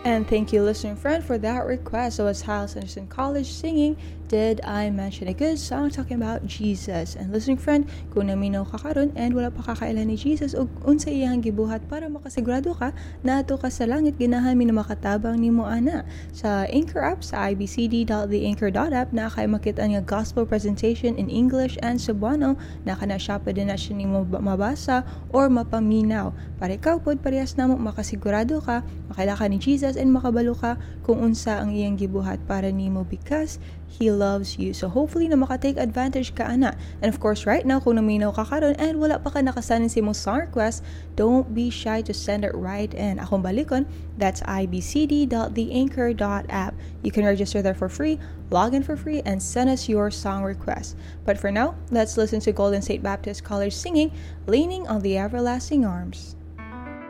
And thank you, listening friend, for that request. So, as Hal Anderson College singing, Did I Mention a Good Song talking about Jesus? And listening friend, kung naminaw ka karon and wala pa kakailan ni Jesus o unsa iyang gibuhat para makasigurado ka na ato ka sa langit ganahan mi na makatabang nimo ana. Sa Anchor app sa ibcd.theanchor.app na kay makita nga gospel presentation in English and Cebuano na kana siya pa din na siya nimo mabasa or mapaminaw. Para ikaw pod parehas namo makasigurado ka makaila ka ni Jesus and makabalo ka kung unsa ang iyang gibuhat para nimo because He loves you. So hopefully na makatake advantage ka ana. And of course right now kung naminaw ka karon and wala pa ka nakasanin sa imong song request, don't be shy to send it right in. Akong balikon, that's ibcd.theanchor.app. You can register there for free, log in for free, and send us your song request. But for now, let's listen to Golden State Baptist College singing Leaning on the Everlasting Arms.